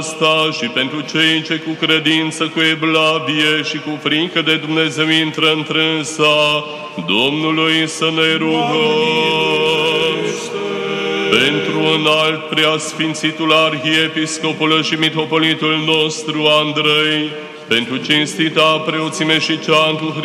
asta și pentru cei ce cu credință, cu evlavie și cu frică de Dumnezeu intră întrânsa, Domnului să ne rugăm. Pentru înalt preasfințitul arhiepiscopul și mitropolitul nostru Andrei, pentru cinstita preoțime și ceantul